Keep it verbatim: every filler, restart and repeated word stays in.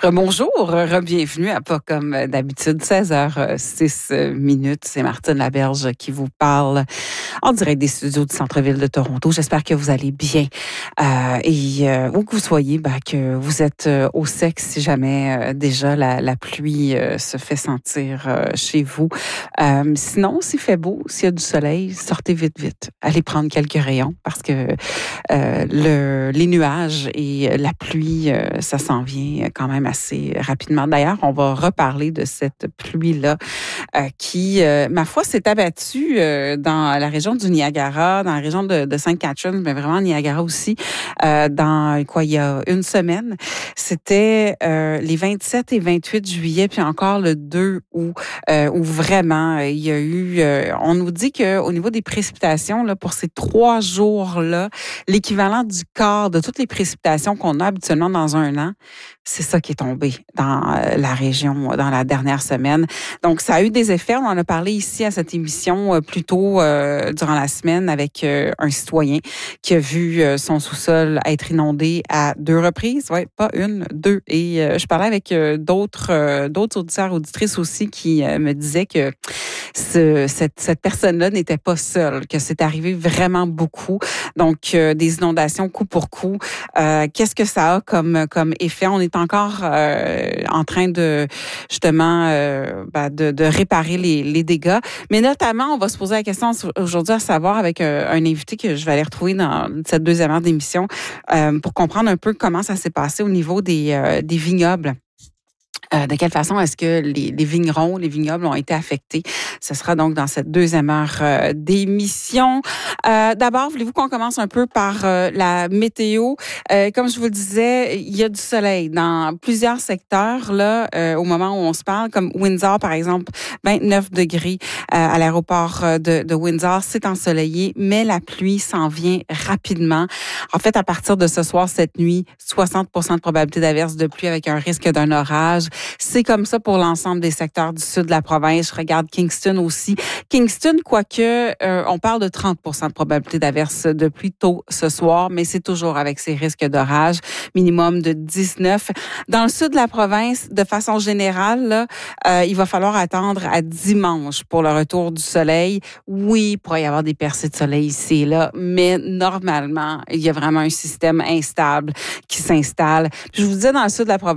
Bonjour, bienvenue à Pas comme d'habitude, seize heures six minutes. C'est Martine Laberge qui vous parle en direct des studios du centre-ville de Toronto. J'espère que vous allez bien euh, et euh, où que vous soyez, ben, que vous êtes euh, au sec si jamais euh, déjà la, la pluie euh, se fait sentir euh, chez vous. Euh, sinon, s'il fait beau, s'il y a du soleil, sortez vite, vite. Allez prendre quelques rayons parce que euh, le, les nuages et la pluie, euh, ça s'en vient quand même assez rapidement. D'ailleurs, on va reparler de cette pluie-là euh, qui, euh, ma foi, s'est abattue euh, dans la région du Niagara, dans la région de, de Sainte Catherine, mais vraiment Niagara aussi, euh, dans quoi, il y a une semaine. C'était euh, les vingt-sept et vingt-huit juillet, puis encore le deux août, euh, où vraiment il y a eu... Euh, on nous dit qu'au niveau des précipitations, là, pour ces trois jours-là, l'équivalent du quart de toutes les précipitations qu'on a habituellement dans un an, c'est ça qui est tombé dans la région dans la dernière semaine. Donc, ça a eu des effets. On en a parlé ici à cette émission euh, plus tôt euh, durant la semaine avec euh, un citoyen qui a vu euh, son sous-sol être inondé à deux reprises. Oui, pas une, deux. Et euh, je parlais avec euh, d'autres euh, d'autres auditeurs, auditrices aussi qui euh, me disaient que ce, cette, cette personne-là n'était pas seule, que c'est arrivé vraiment beaucoup. Donc, euh, des inondations coup pour coup. Euh, qu'est-ce que ça a comme, comme effet? On est encore euh, en train de, justement, euh, ben de, de réparer les, les dégâts. Mais notamment, on va se poser la question aujourd'hui à savoir avec un, un invité que je vais aller retrouver dans cette deuxième heure d'émission euh, pour comprendre un peu comment ça s'est passé au niveau des, euh, des vignobles. Euh, de quelle façon est-ce que les, les vignerons, les vignobles ont été affectés? Ce sera donc dans cette deuxième heure euh, d'émission. Euh, d'abord, voulez-vous qu'on commence un peu par euh, la météo? Euh, comme je vous le disais, il y a du soleil dans plusieurs secteurs là euh, au moment où on se parle, comme Windsor, par exemple, vingt-neuf degrés euh, à l'aéroport de, de Windsor. C'est ensoleillé, mais la pluie s'en vient rapidement. En fait, à partir de ce soir, cette nuit, soixante pour cent de probabilité d'averse de pluie avec un risque d'un orage. C'est comme ça pour l'ensemble des secteurs du sud de la province. Je regarde Kingston aussi. Kingston, quoique, euh, on parle de trente pour cent de probabilité d'averse de pluie tôt ce soir, mais c'est toujours avec ces risques d'orage, minimum de dix-neuf. Dans le sud de la province, de façon générale, là, euh, il va falloir attendre à dimanche pour le retour du soleil. Oui, il pourrait y avoir des percées de soleil ici et là, mais normalement, il y a vraiment un système instable qui s'installe. Je vous disais, dans le sud de la province,